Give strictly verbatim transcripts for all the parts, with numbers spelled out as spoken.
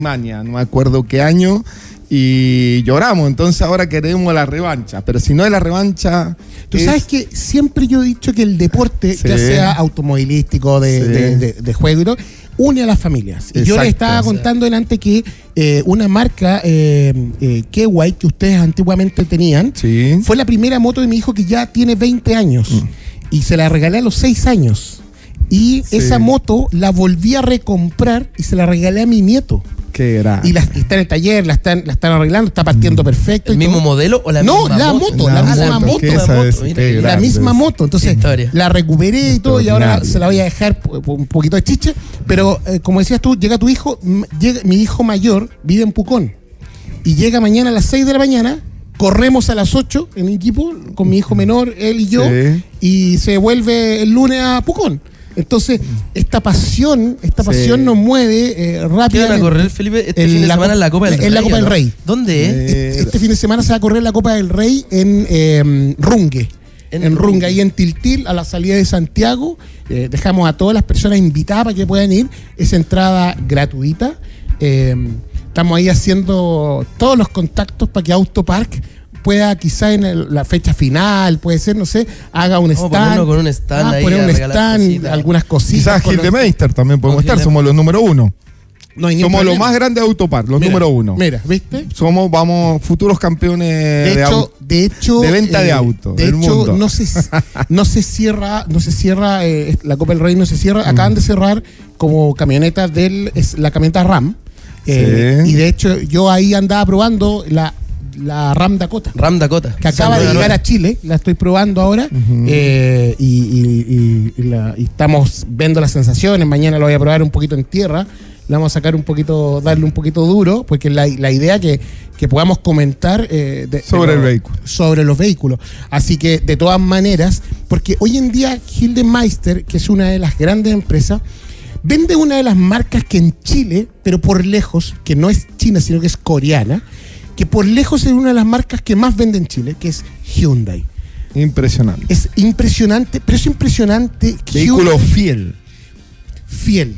Mania, no me acuerdo qué año, y lloramos, entonces ahora queremos la revancha, pero si no es la revancha... Tú es... sabes que siempre yo he dicho que el deporte, sí. ya sea automovilístico, de, sí. de, de, de juego y todo, une a las familias. Y yo les estaba contando delante que eh, una marca, eh, eh, K-White, que ustedes antiguamente tenían, sí. fue la primera moto de mi hijo que ya tiene veinte años, mm. y se la regalé a los seis años. Y sí. esa moto la volví a recomprar y se la regalé a mi nieto. Qué grande. Y, la, y está en el taller, la están, la están arreglando, está partiendo perfecto. ¿El mismo todo. modelo o la no, misma la moto? moto? La, la misma moto. moto, la, moto es, mira, la misma moto. Entonces, la recuperé y todo, y ahora se la voy a dejar un poquito de chiche. Pero, eh, como decías tú, llega tu hijo, llega, mi hijo mayor vive en Pucón. Y llega mañana a las seis de la mañana, corremos a las ocho en equipo, con mi hijo menor, él y yo, sí. y se vuelve el lunes a Pucón. Entonces, esta pasión, esta pasión sí. nos mueve eh, rápidamente. ¿Qué van a correr, Felipe, este fin de la, semana en la Copa del Rey? En la Copa del Rey. ¿Dónde es? Este, este fin de semana se va a correr la Copa del Rey en eh, Rungue. En, en Rungue, ahí en Tiltil, a la salida de Santiago. Eh, dejamos a todas las personas invitadas para que puedan ir. Es entrada gratuita. Eh, estamos ahí haciendo todos los contactos para que Autopark pueda quizá en el, la fecha final, puede ser, no sé, haga un stand. Vamos con un stand ah, ahí poner un stand, cositas. algunas cositas. Quizás Gildemeister también podemos estar, somos los número uno. No hay somos los más grandes de Autopark, los mira, número uno. Mira, ¿viste? Somos, vamos, futuros campeones de, de, hecho, auto, de hecho, de venta eh, de autos. De del hecho, mundo. no se, no se cierra, no se cierra, eh, la Copa del Rey no se cierra. Acaban de cerrar como camioneta del, es la camioneta RAM. Eh, sí. Y de hecho, yo ahí andaba probando la la Ram Dakota. Ram Dakota. Que acaba de llegar a Chile, la estoy probando ahora, uh-huh. eh, y, y, y, y, la, y estamos viendo las sensaciones. Mañana lo voy a probar un poquito en tierra, le vamos a sacar un poquito, darle un poquito duro, porque la, la idea que, que podamos comentar eh, de, sobre de lo, el vehículo. Sobre los vehículos. Así que de todas maneras, porque hoy en día Gildemeister, que es una de las grandes empresas, vende una de las marcas que en Chile, pero por lejos, que no es china, sino que es coreana, que por lejos es una de las marcas que más vende en Chile, que es Hyundai. Impresionante. Es impresionante, pero es impresionante. Vehículo Hyundai, fiel. Fiel,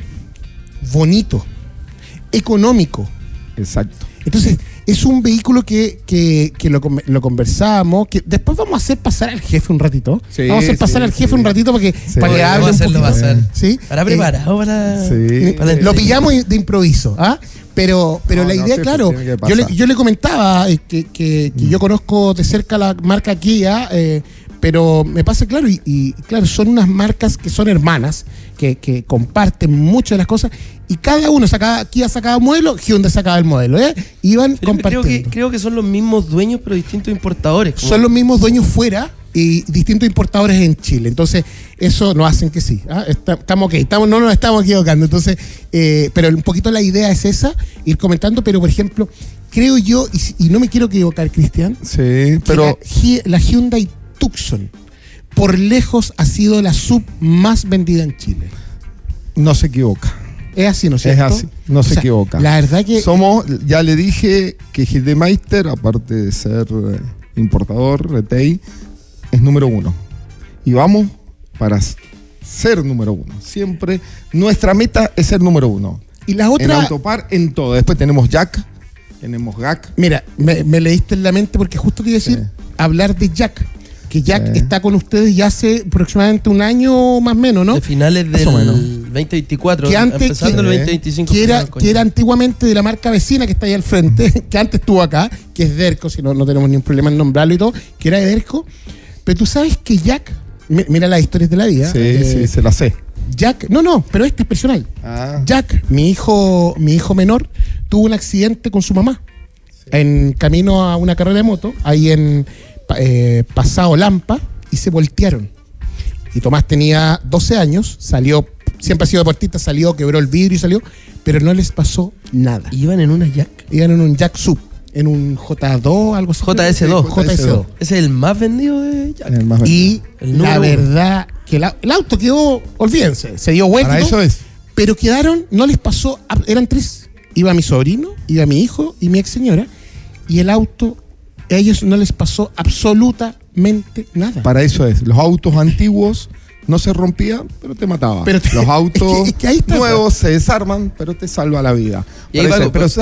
bonito, económico. Exacto. Entonces, es un vehículo que, que, que lo, lo conversamos, que después vamos a hacer pasar al jefe un ratito. Sí, vamos a hacer pasar sí, al jefe sí. un ratito para que, sí. para que hable un poquito. Va a hacer. ¿Sí? ¿Para preparado eh, para, sí. para Lo pillamos de improviso, ¿ah? Pero, pero no, la idea, no, claro, yo le, yo le comentaba eh, que, que, que mm. yo conozco de cerca la marca Kia, eh, pero me pasa claro, y, y claro, son unas marcas que son hermanas, que, que comparten muchas de las cosas, y cada uno sacaba, Kia sacaba un modelo, Hyundai sacaba el modelo, ¿eh? Iban pero compartiendo. Creo que, creo que son los mismos dueños, pero distintos importadores. Son los mismos dueños fuera y distintos importadores en Chile. Entonces, eso nos hacen que sí. ¿ah? Está, estamos ok, estamos, no nos estamos equivocando. Entonces, eh, pero un poquito la idea es esa, ir comentando, pero por ejemplo, creo yo, y, y no me quiero equivocar, Cristian, sí, pero la, la Hyundai Tucson, por lejos, ha sido la sub más vendida en Chile. No se equivoca. Es así, ¿no es cierto? Es así, no o se sea, equivoca. La verdad que... Somos, ya le dije que Gildemeister, aparte de ser eh, importador, retail, es número uno. Y vamos para ser número uno. Siempre nuestra meta es ser número uno. Y la otra... En Autopark, en todo. Después tenemos Jack, tenemos G A C. Mira, me, me leíste en la mente porque justo te iba a decir, sí. hablar de Jack. Que Jack sí. está con ustedes ya hace aproximadamente un año más o menos, ¿no? De finales del veinte veinticuatro, que antes, empezando que, el veinte veinticinco. Que era, que era antiguamente de la marca vecina que está ahí al frente, que antes estuvo acá, que es Derco, si no, no tenemos ningún problema en nombrarlo y todo, que era de Derco. Pero tú sabes que Jack, mira las historias de la vida. Sí, eh, sí, se la sé. Jack, no, no, pero este es personal. Ah. Jack, mi hijo, mi hijo menor, tuvo un accidente con su mamá sí. en camino a una carrera de moto, ahí en eh, Pasado Lampa, y se voltearon. Y Tomás tenía doce años, salió, siempre ha sido deportista, salió, quebró el vidrio y salió, pero no les pasó nada. ¿Iban en una Jack? Iban en un Jack Sub, en un J dos, algo así. J S dos. J S dos. Ese es el más vendido de Jack. El más vendido. Y el la verdad que la, el auto quedó, olvídense, se dio vuelta. Para eso es. Pero quedaron, no les pasó, eran tres. Iba mi sobrino, iba mi hijo y mi ex señora, y el auto, a ellos no les pasó absolutamente nada. Para eso es. Los autos antiguos no se rompía, pero te mataba. Pero te- Los autos es que- es que ahí está, nuevos se desarman, pero te salva la vida. Y ahí Por va- eso, pero